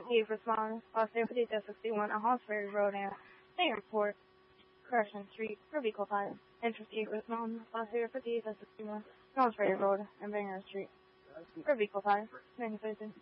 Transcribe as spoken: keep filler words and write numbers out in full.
Eve responded, Los Petita sixty-one on Halls Ferry Road and Singapore Crescent Street, Provico five. Interest Eve responded, Los Petita sixty-one on Halls Ferry Road and Banger Street, Provico five. Thank you,